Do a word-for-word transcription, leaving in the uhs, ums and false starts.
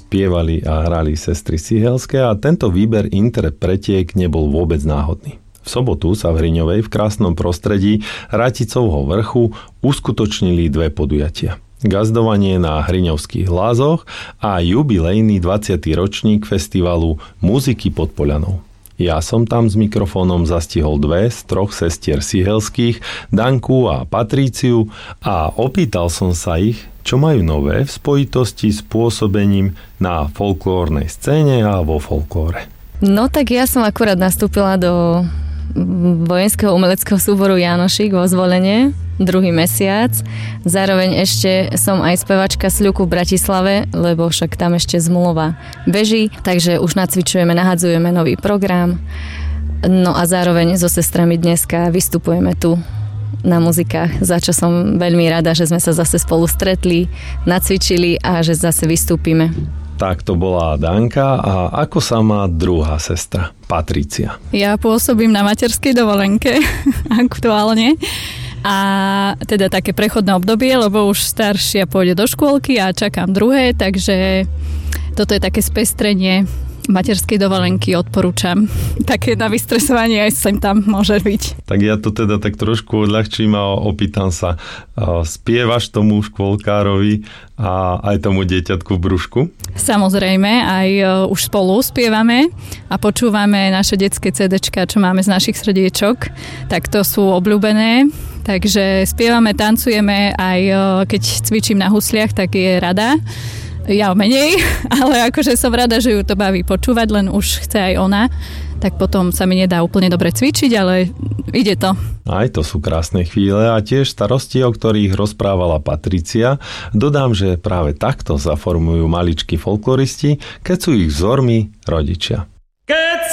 spievali a hrali sestry Sihelské a tento výber interpretiek nebol vôbec náhodný. V sobotu sa v Hriňovej v krásnom prostredí Raticovho vrchu uskutočnili dve podujatia. Gazdovanie na Hriňovských lázoch a jubilejný dvadsiaty ročník festivalu Muziky pod Poľanou. Ja som tam s mikrofónom zastihol dve z troch sestier Sihelských, Danku a Patríciu, a opýtal som sa ich, čo majú nové v spojitosti s pôsobením na folklórnej scéne a vo folklóre. No tak ja som akurát nastúpila do vojenského umeleckého súboru Jánošík vo Zvolenie, druhý mesiac. Zároveň ešte som aj spevačka Sľuku v Bratislave, lebo však tam ešte zmluva beží, takže už nacvičujeme, nahadzujeme nový program. No a zároveň so sestrami dneska vystupujeme tu na muzikách, za čo som veľmi rada, že sme sa zase spolu stretli, nacvičili a že zase vystúpime. Tak to bola Danka. A ako sa má druhá sestra, Patrícia? Ja pôsobím na materskej dovolenke aktuálne. A teda také prechodné obdobie, lebo už staršia pôjde do škôlky a čakám druhé, takže toto je také spestrenie materskej dovolenky, odporúčam. Také na vystresovanie aj sem tam môže byť. Tak ja to teda tak trošku odľahčím a opýtam sa, spievaš tomu škôlkárovi a aj tomu dieťatku v brúšku? Samozrejme, aj už spolu spievame a počúvame naše detské cédečka, čo máme z našich srdiečok, tak to sú obľúbené. Takže spievame, tancujeme, aj keď cvičím na husliach, tak je rada. Ja menej, ale akože som rada, že ju to baví počúvať, len už chce aj ona, tak potom sa mi nedá úplne dobre cvičiť, ale ide to. Aj to sú krásne chvíle a tiež starosti, o ktorých rozprávala Patrícia. Dodám, že práve takto zaformujú maličkí folkloristi, keď sú ich vzormi rodičia.